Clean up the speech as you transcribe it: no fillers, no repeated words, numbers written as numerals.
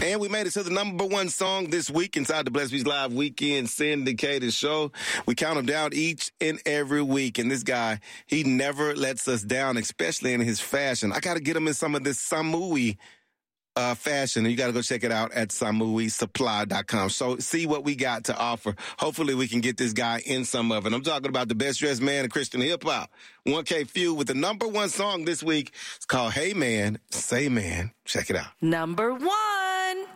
And we made it to the number one song this week inside the Blessed Beats Live Weekend syndicated show. We count them down each and every week. And this guy, he never lets us down, especially in his fashion. I got to get him in some of this Samui fashion. And you got to go check it out at SamuiSupply.com. So see what we got to offer. Hopefully we can get this guy in some of it. I'm talking about the best dressed man in Christian hip hop. 1K Phew with the number one song this week. It's called Hey Man, Say Man. Check it out. Number one.